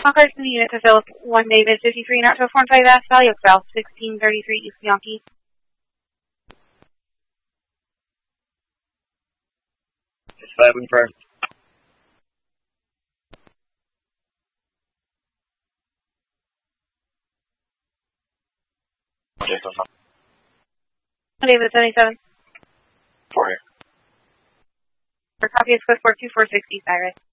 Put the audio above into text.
Concord from the unit to Philip 1 David 53, not to 45 Ash Valley, Oakville 1633 East Yonke. It's 5 confirmed. David 77. 4 here. For copy of Swift 42460 Cyrus.